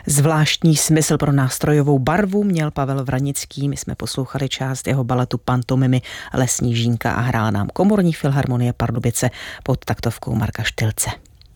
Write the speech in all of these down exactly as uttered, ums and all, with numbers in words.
Zvláštní smysl pro nástrojovou barvu měl Pavel Vranický. My jsme poslouchali část jeho baletu Pantomimy Lesní žínka a hrála nám Komorní filharmonie Pardubice pod taktovkou Marka Štylce.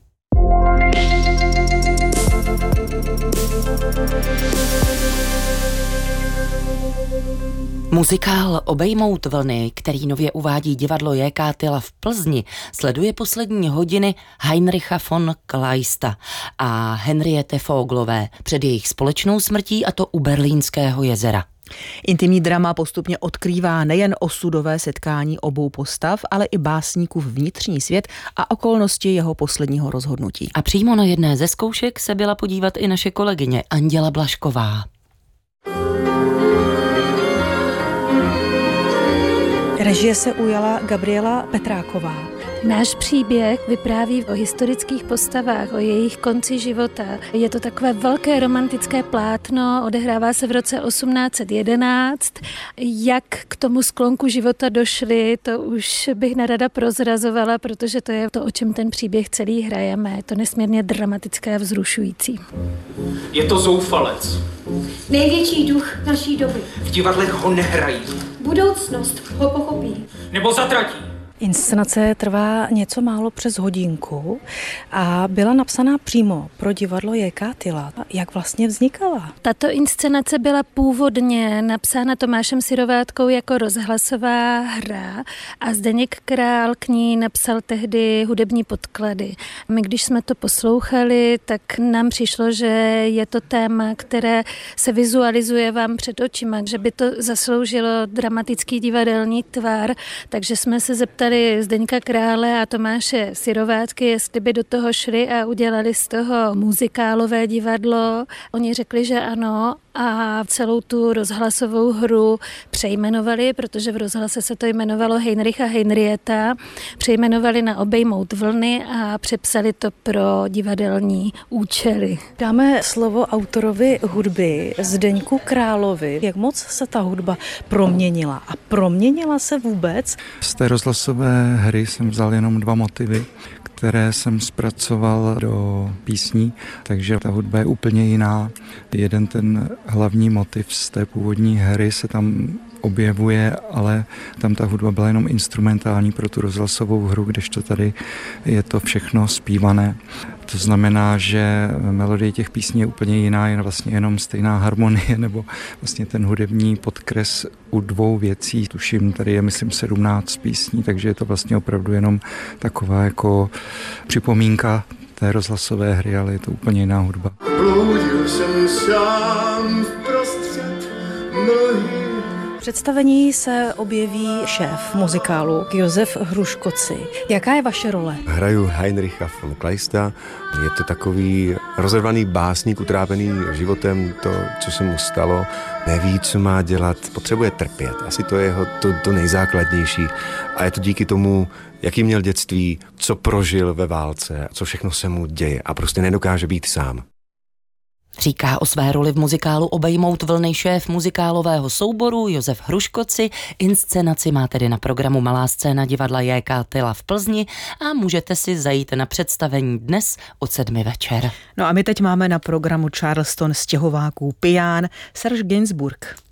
Muzikál Obejmout vlny, který nově uvádí divadlo J K Tyla v Plzni, sleduje poslední hodiny Heinricha von Kleista a Henriette Vogelové před jejich společnou smrtí, a to u Berlínského jezera. Intimní drama postupně odkrývá nejen osudové setkání obou postav, ale i básníkův vnitřní svět a okolnosti jeho posledního rozhodnutí. A přímo na jedné ze zkoušek se byla podívat i naše kolegyně Anděla Blažková. Režie se ujala Gabriela Petráková. Náš příběh vypráví o historických postavách, o jejich konci života. Je to takové velké romantické plátno, odehrává se v roce osmnáct set jedenáct. Jak k tomu sklonku života došli, to už bych nerada prozrazovala, protože to je to, o čem ten příběh celý hrajeme. Je to nesmírně dramatické a vzrušující. Je to zoufalec. Největší duch naší doby. V divadlech ho nehrají. Budoucnost ho pochopí. Nebo zatratí. Inscenace trvá něco málo přes hodinku a byla napsaná přímo pro divadlo J K Tyla. Jak vlastně vznikala? Tato inscenace byla původně napsána Tomášem Syrovátkou jako rozhlasová hra a Zdeněk Král k ní napsal tehdy hudební podklady. My, když jsme to poslouchali, tak nám přišlo, že je to téma, které se vizualizuje vám před očima, že by to zasloužilo dramatický divadelní tvar, takže jsme se zeptali Zdeňka Krále a Tomáše Syrovátky, jestli by do toho šli a udělali z toho muzikálové divadlo. Oni řekli, že ano, a celou tu rozhlasovou hru přejmenovali, protože v rozhlase se to jmenovalo Heinrich a Henrietta, přejmenovali na Obejmout vlny a přepsali to pro divadelní účely. Dáme slovo autorovi hudby Zdeňku Královi. Jak moc se ta hudba proměnila? A proměnila se vůbec? Z té rozhlasové hry jsem vzal jenom dva motivy, které jsem zpracoval do písní, takže ta hudba je úplně jiná. Jeden ten hlavní motiv z té původní hry se tam objevuje, ale tam ta hudba byla jenom instrumentální pro tu rozhlasovou hru, kdežto tady je to všechno zpívané. To znamená, že melodie těch písní je úplně jiná, je vlastně jenom stejná harmonie nebo vlastně ten hudební podkres u dvou věcí. Tuším, tady je myslím sedmnáct písní, takže je to vlastně opravdu jenom taková jako připomínka té rozhlasové hry, ale je to úplně jiná hudba. Bloudil jsem sám vprostřed mlhy. V představení se objeví šéf muzikálu Josef Hruškoci. Jaká je vaše role? Hraju Heinricha von Kleista. Je to takový rozervaný básník, utrápený životem, to, co se mu stalo. Neví, co má dělat, potřebuje trpět. Asi to je jeho to, to nejzákladnější. A je to díky tomu, jaký měl dětství, co prožil ve válce, co všechno se mu děje a prostě nedokáže být sám. Říká o své roli v muzikálu Obejmout vlny šéf muzikálového souboru Josef Hruškoci. Inscenaci má tedy na programu Malá scéna divadla J K Tyla v Plzni a můžete si zajít na představení dnes od sedmi večer. No a my teď máme na programu Charleston stěhováků Pián Serge Gainsbourg.